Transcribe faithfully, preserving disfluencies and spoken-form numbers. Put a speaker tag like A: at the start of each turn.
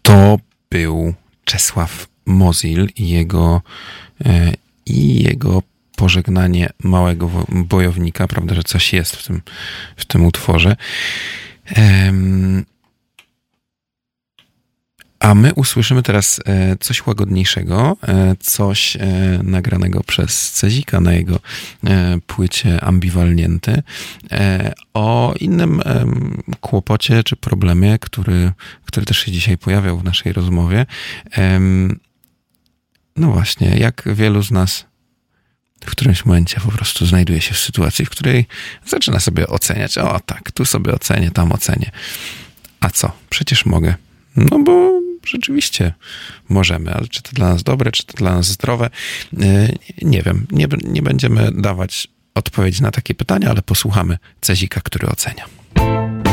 A: To był Czesław Mozil i jego, e, i jego pożegnanie małego bojownika, prawda, że coś jest w tym, w tym utworze. Ehm, a my usłyszymy teraz e, coś łagodniejszego, e, coś e, nagranego przez Cezika na jego e, płycie Ambiwalnienty, e, o innym e, kłopocie czy problemie, który, który też się dzisiaj pojawiał w naszej rozmowie. E, no właśnie, jak wielu z nas w którymś momencie po prostu znajduje się w sytuacji, w której zaczyna sobie oceniać, o tak, tu sobie ocenię, tam ocenię. A co? Przecież mogę. No bo rzeczywiście możemy, ale czy to dla nas dobre, czy to dla nas zdrowe? Nie wiem, nie, nie będziemy dawać odpowiedzi na takie pytania, ale posłuchamy Cezika, który ocenia.